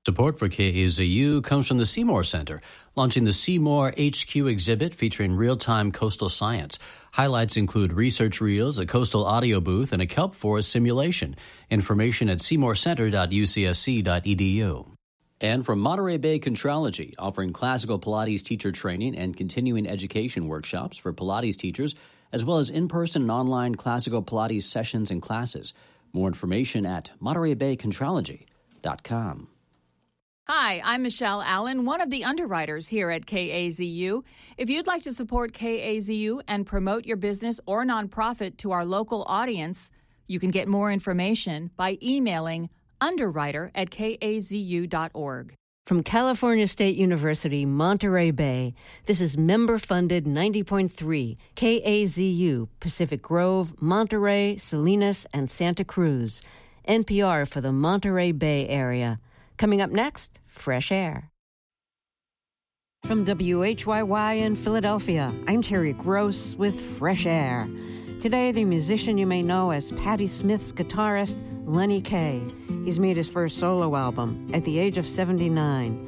Support for KAZU comes from the Seymour Center, launching the Seymour HQ exhibit featuring real-time coastal science. Highlights include research reels, a coastal audio booth, and a kelp forest simulation. Information at seymourcenter.ucsc.edu. And from Monterey Bay Contralogy, offering classical Pilates teacher training and continuing education workshops for Pilates teachers, as well as in-person and online classical Pilates sessions and classes. More information at montereybaycontrology.com. Hi, I'm Michelle Allen, one of the underwriters here at KAZU. If you'd like to support KAZU and promote your business or nonprofit to our local audience, you can get more information by emailing underwriter@kazu.org. From California State University, Monterey Bay, this is member-funded 90.3 KAZU, Pacific Grove, Monterey, Salinas, and Santa Cruz. NPR for the Monterey Bay area. Coming up next, Fresh Air. From WHYY in Philadelphia, I'm Terry Gross with Fresh Air. Today, the musician you may know as Patti Smith's guitarist, Lenny Kaye. He's made his first solo album at the age of 79.